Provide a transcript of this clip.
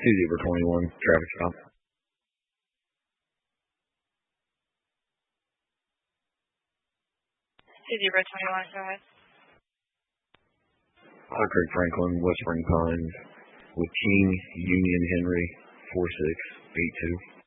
2-21, traffic stop. Cruise 21, go ahead. Craig Franklin, West Spring Pines, with King Union Henry 4682.